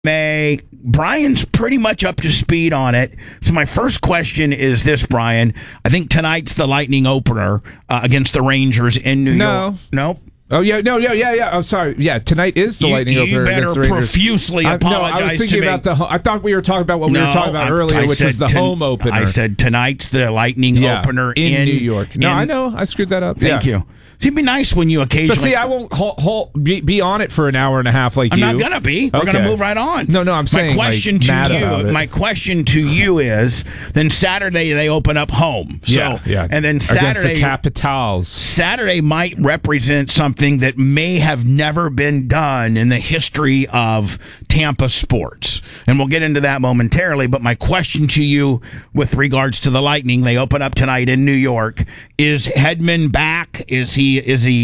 Brian's pretty much up to speed on it. So my first question is this, Brian. I think tonight's the Lightning opener against the Rangers in New York. No. Oh, yeah, no, yeah. I'm sorry. Yeah, tonight is the Lightning opener against the Rangers. You better profusely apologize I was thinking about I thought we were talking about what we were talking about earlier, which was the home opener. I said tonight's the Lightning opener in New York. No, I know. I screwed that up. Thank you. See, it'd be nice when you occasionally... But see, I won't be on it for an hour and a half like you. I'm not going to be. We're going to move right on. No, I'm saying my question to you is, then Saturday they open up home. So, yeah. And then Saturday... Against the Capitals. Saturday might represent something that may have never been done in the history of Tampa sports. And we'll get into that momentarily, but my question to you with regards to the Lightning, they open up tonight in New York. Is Hedman back? Is he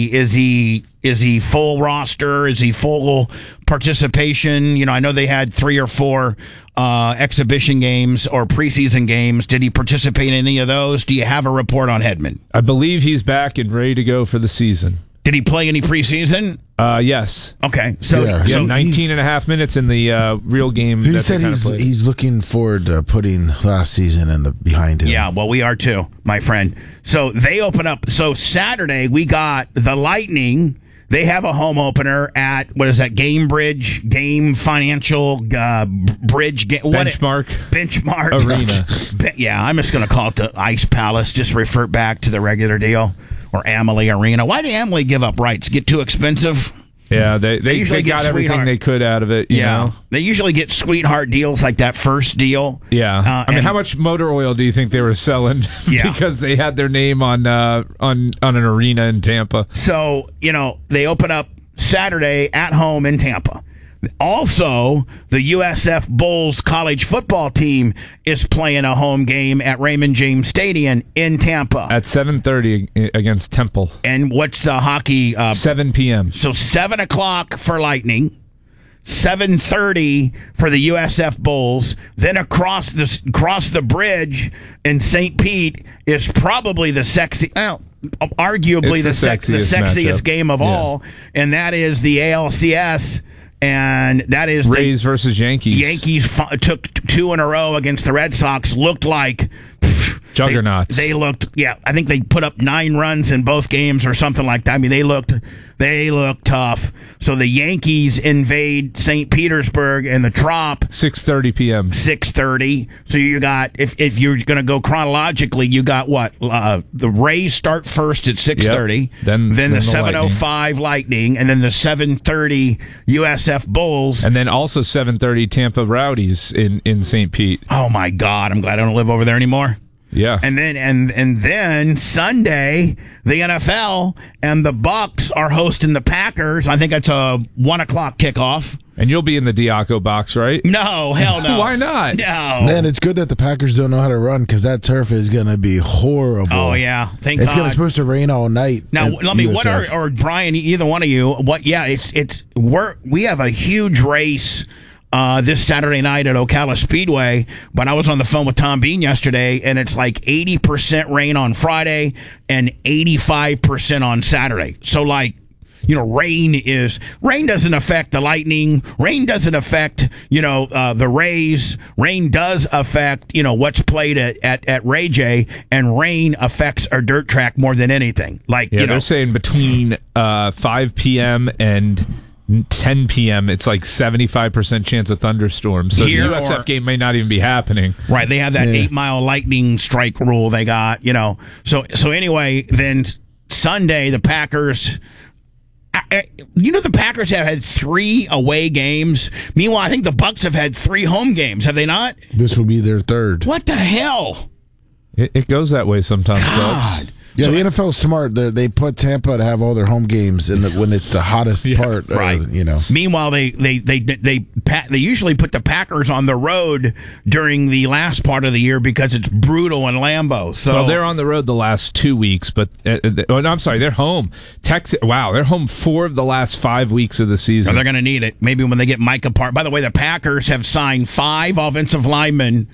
full roster? Is he full participation? I know they had 3 or 4 exhibition games or preseason games. Did he participate in any of those? Do you have a report on Hedman? I believe he's back and ready to go for the season. Did he play any preseason? Yes. Okay. So 19 and a half minutes in the real game. He said he's looking forward to putting last season behind him. Yeah, well, we are too, my friend. So they open up. So Saturday, we got the Lightning. They have a home opener at, what is that, Game Financial Bridge. Benchmark Arena. Yeah, I'm just going to call it the Ice Palace. Just revert back to the regular deal. Or Amalie Arena. Why did Amalie give up rights? Get too expensive? Yeah, they got everything they could out of it. You know? They usually get sweetheart deals like that first deal. Yeah, I mean, how much motor oil do you think they were selling? Because they had their name on an arena in Tampa. So they open up Saturday at home in Tampa. Also, the USF Bulls college football team is playing a home game at Raymond James Stadium in Tampa at 7:30 against Temple. And what's the hockey? 7 p.m. So 7 o'clock for Lightning, 7:30 for the USF Bulls. Then across the bridge in St. Pete is probably the arguably the sexiest game of all, and that is the ALCS. And that is Rays versus Yankees. Yankees took 2 in a row against the Red Sox. Looked like juggernauts. They looked. I think they put up 9 runs in both games or something like that. I mean, they looked tough. So the Yankees invade St. Petersburg and the Trop. 6:30 p.m. 6:30. So you got, if you're going to go chronologically, you got what? The Rays start first at 6:30. Yep. Then the 7:05 Lightning, and then the 7:30 USF Bulls, and then also 7:30 Tampa Rowdies in St. Pete. Oh my God! I'm glad I don't live over there anymore. Yeah. And then Sunday, the NFL and the Bucks are hosting the Packers. I think it's a 1 o'clock kickoff. And you'll be in the Diaco box, right? No, hell no. Why not? No. Man, it's good that the Packers don't know how to run, because that turf is going to be horrible. Oh, yeah. Thank God. It's supposed to rain all night. Now, let me, or Brian, either one of you, we have a huge race this Saturday night at Ocala Speedway, but I was on the phone with Tom Bean yesterday, and it's like 80% rain on Friday and 85% on Saturday. So, rain doesn't affect the Lightning. Rain doesn't affect, the Rays. Rain does affect, what's played at Ray J, and rain affects our dirt track more than anything. They're saying between 5 p.m. and 10 p.m. it's like 75% chance of thunderstorms. So the USF game may not even be happening. Right, they have that 8-mile lightning strike rule they got, So anyway, then Sunday the Packers... the Packers have had 3 away games. Meanwhile, I think the Bucks have had 3 home games. Have they not? This will be their 3rd. What the hell? It goes that way sometimes. God. Yeah, so the NFL's smart. They put Tampa to have all their home games when it's the hottest part. Right. Meanwhile, they usually put the Packers on the road during the last part of the year because it's brutal in Lambeau. So they're on the road the last 2 weeks, but I'm sorry, they're home. Texas. Wow, they're home 4 of the last 5 weeks of the season. They're going to need it. Maybe when they get Micah Parsons. By the way, the Packers have signed 5 offensive linemen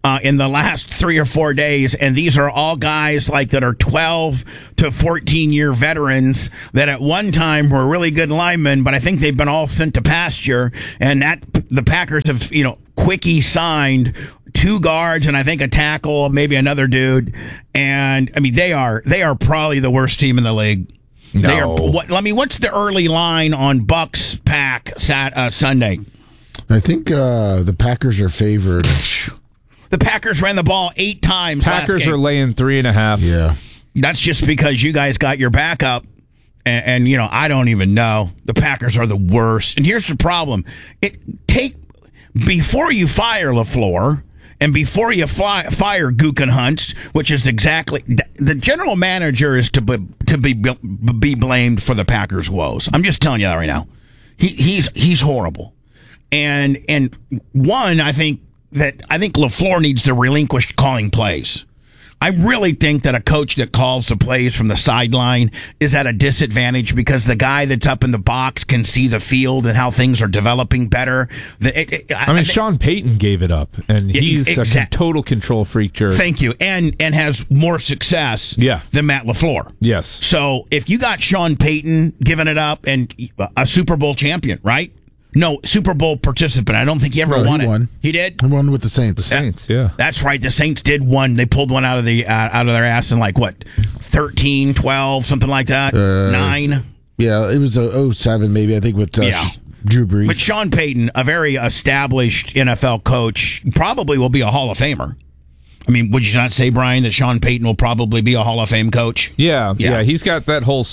in the last 3 or 4 days, and these are all guys like that are 12 to 14-year veterans that at one time were really good linemen, but I think they've been all sent to pasture, and that the Packers have, quickie signed 2 guards and I think a tackle, maybe another dude, and I mean they are probably the worst team in the league. No. What's the early line on Bucks Pack Sunday? I think the Packers are favored. The Packers ran the ball 8 times. Packers are laying 3.5. Yeah. That's just because you guys got your backup. And I don't even know. The Packers are the worst. And here's the problem. Before you fire LaFleur and before you fire Gutekunst, which is exactly the general manager is to be blamed for the Packers' woes. I'm just telling you that right now. He's horrible. And I think LaFleur needs to relinquish calling plays. I really think that a coach that calls the plays from the sideline is at a disadvantage because the guy that's up in the box can see the field and how things are developing better. Sean Payton gave it up, and he's a total control freak jerk. Thank you, and has more success than Matt LaFleur. Yes. So if you got Sean Payton giving it up and a Super Bowl champion, right? No, Super Bowl participant. I don't think he ever won it. Won. He did? He won with the Saints. The Saints, yeah. That's right. The Saints did one. They pulled one out of their ass in 13, 12, something like that? 9? Yeah, it was 07 maybe, I think, with Drew Brees. But Sean Payton, a very established NFL coach, probably will be a Hall of Famer. I mean, would you not say, Brian, that Sean Payton will probably be a Hall of Fame coach? Yeah. He's got that whole,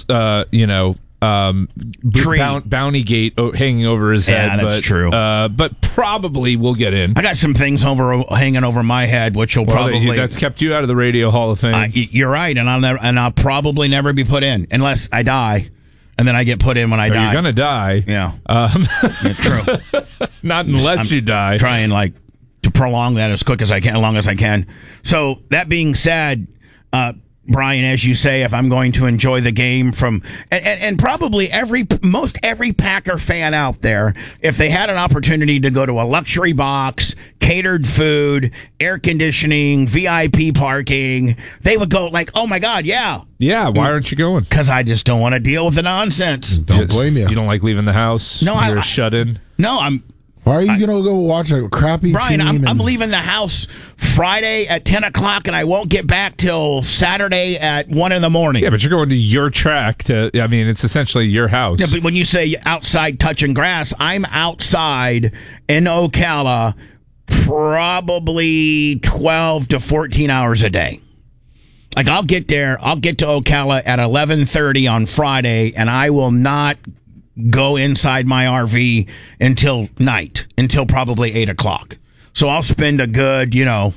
bounty gate hanging over his head. Yeah, that's true. But probably will get in. I got some things hanging over my head, which will probably that's kept you out of the Radio Hall of Fame. You're right, and I'll probably never be put in unless I die, and then I get put in when I die. You're gonna die. Yeah, yeah, true. Not unless you die. Trying to prolong that as long as I can. So that being said. Brian, as you say, if I'm going to enjoy the game and probably most every Packer fan out there, if they had an opportunity to go to a luxury box, catered food, air conditioning, VIP parking, they would go oh my God, yeah. Yeah, why aren't you going? Because I just don't want to deal with the nonsense. Don't blame you. You don't like leaving the house? No, you're shut in? No, Why are you going to go watch a crappy Brian, team? I'm leaving the house Friday at 10 o'clock, and I won't get back till Saturday at 1 in the morning. Yeah, but you're going to your track. It's essentially your house. Yeah, but when you say outside touching grass, I'm outside in Ocala probably 12 to 14 hours a day. I'll get to Ocala at 11:30 on Friday, and I will not go inside my RV until probably 8 o'clock. So I'll spend a good,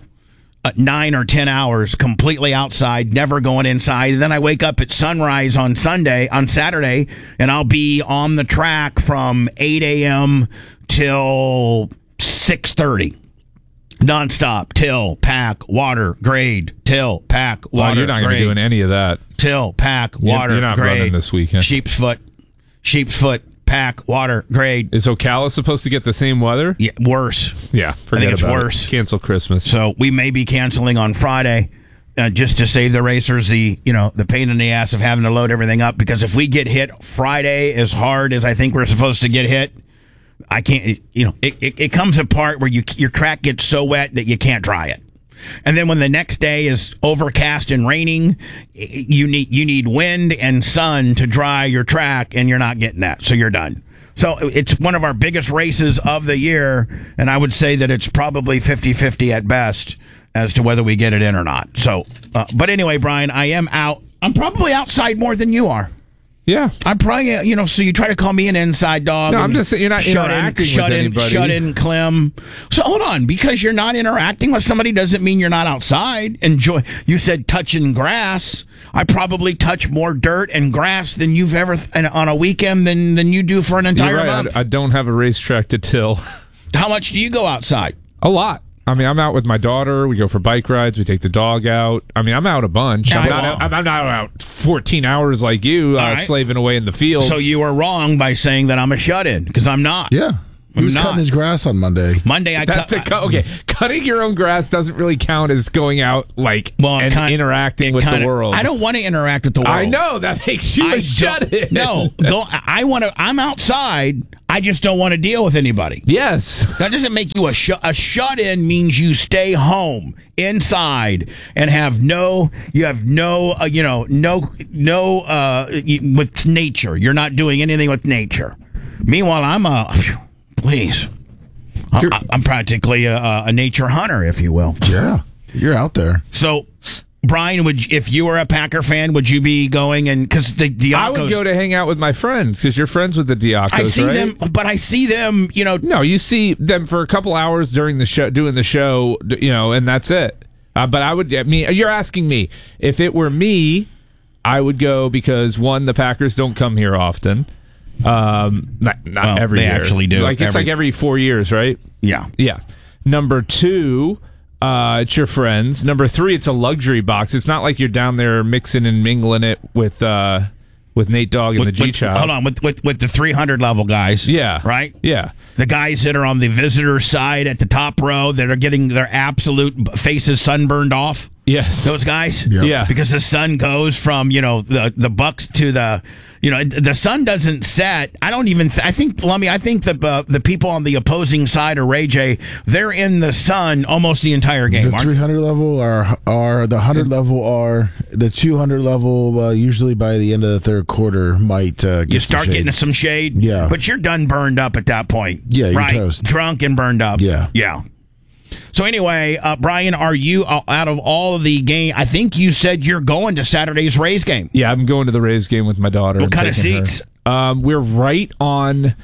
9 or 10 hours completely outside, never going inside. And then I wake up at sunrise on Saturday, and I'll be on the track from 8 a.m. till 6:30. Nonstop, till, pack, water, grade, till, pack, water, you're not going to be doing any of that. Till, pack, water, you're not grade. Running this weekend. Sheep's foot, pack, water, grade. Is Ocala supposed to get the same weather? Yeah, worse. Yeah, forget it's about worse. It. Cancel Christmas. So we may be canceling on Friday just to save the racers the pain in the ass of having to load everything up. Because if we get hit Friday as hard as I think we're supposed to get hit, I can't. It comes a part where your track gets so wet that you can't dry it. And then when the next day is overcast and raining, you need wind and sun to dry your track, and you're not getting that, so you're done. So it's one of our biggest races of the year, and I would say that it's probably 50-50 at best as to whether we get it in or not. So, but anyway, Brian, I am out. I'm probably outside more than you are. Yeah. I'm probably, so you try to call me an inside dog. No, I'm just saying you're not interacting with anybody. Shut in, Clem. So hold on, because you're not interacting with somebody doesn't mean you're not outside. Enjoy. You said touching grass. I probably touch more dirt and grass than you've ever on a weekend than you do for an entire month. I don't have a racetrack to till. How much do you go outside? A lot. I mean, I'm out with my daughter. We go for bike rides. We take the dog out. I mean, I'm out a bunch. I'm not out 14 hours like you, right. Slaving away in the fields. So you were wrong by saying that I'm a shut-in, because I'm not. Yeah. He was cutting his grass on Monday. Monday, I cut. Okay, cutting your own grass doesn't really count as going out interacting with the world. I don't want to interact with the world. I know that makes you a shut-in. No, I want to. I'm outside. I just don't want to deal with anybody. Yes, that doesn't make you a shut-in. Means you stay home inside and have no with nature. You're not doing anything with nature. Meanwhile, I'm practically a nature hunter, if you will. Yeah, you're out there. So, Brian, if you were a Packer fan, would you be going? And because the Diacos, I would go to hang out with my friends because you're friends with the Diacos. I see right? them, but I see them. No, you see them for a couple hours during the show, doing the show. And that's it. But I would. You're asking me if it were me, I would go because one, the Packers don't come here often. Not every year. They actually do. It's like every 4 years, right? Yeah. Number two, it's your friends. Number three, it's a luxury box. It's not like you're down there mixing and mingling it with Nate Dogg and the G-Child. Hold on, with the 300 level guys. Yeah. Right? Yeah. The guys that are on the visitor side at the top row that are getting their absolute faces sunburned off. Yes. Those guys? Yep. Yeah. Because the sun goes from, the Bucks to the... the sun doesn't set. I think the people on the opposing side of Ray J, they're in the sun almost the entire game. The 300 level are the 100 level are the 200 level. Usually by the end of the third quarter, might you start getting some shade. Yeah, but you're done burned up at that point. Yeah, you're right? toast. Drunk and burned up. Yeah. So anyway, Brian, are you out of all of the game? I think you said you're going to Saturday's Rays game. Yeah, I'm going to the Rays game with my daughter. What kind of seats? We're right on.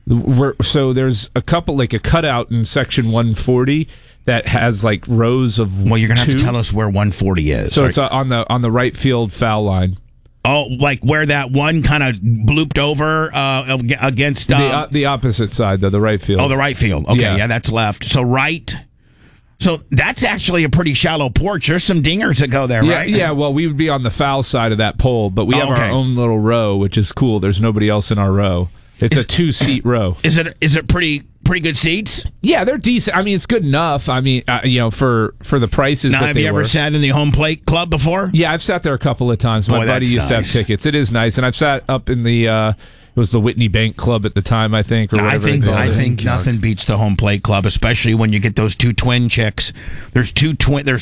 So there's a couple, like a cutout in section 140 that has like rows of. Well, you're gonna have to tell us where 140 is. So it's on the right field foul line. Oh, like where that one kind of blooped over against the opposite side, though, the right field. Oh, the right field. Okay, yeah, that's left. So right. So that's actually a pretty shallow porch. There's some dingers that go there, right? Yeah, well, we would be on the foul side of that pole, but we have our own little row, which is cool. There's nobody else in our row. It's a 2-seat row. Is it pretty good seats? Yeah, they're decent. I mean, it's good enough. I mean, for the prices that they were. Have you ever sat in the home plate club before? Yeah, I've sat there a couple of times. My buddy used to have tickets. It is nice. And I've sat up in the... it was the Whitney Bank Club at the time, I think, or whatever. I think nothing beats the home plate club, especially when you get those two twin chicks. There's two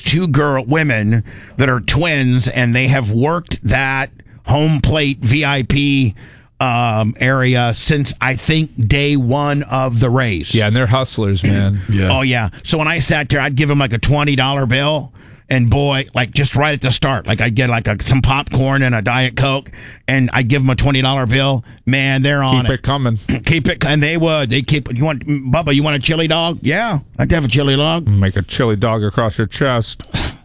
women that are twins, and they have worked that home plate VIP area since I think day one of the race. Yeah, and they're hustlers, man. Yeah. Oh yeah. So when I sat there, I'd give them like a $20 bill. And boy, like just right at the start, like I'd get like some popcorn and a Diet Coke, and I'd give them a $20 bill. Man, they're on it. Keep it coming. Keep it, and they would. They keep. You want Bubba? You want a chili dog? Yeah, I'd have a chili dog. Make a chili dog across your chest.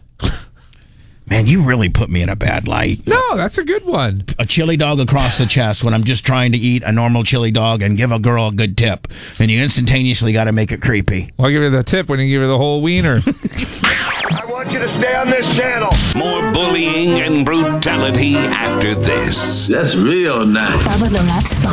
Man, you really put me in a bad light. No, that's a good one. A chili dog across the chest when I'm just trying to eat a normal chili dog and give a girl a good tip, and you instantaneously got to make it creepy. Well, I'll give you the tip when you give her the whole wiener. I want you to stay on this channel. More bullying and brutality after this. That's real nice. Bubba the Love Sponge.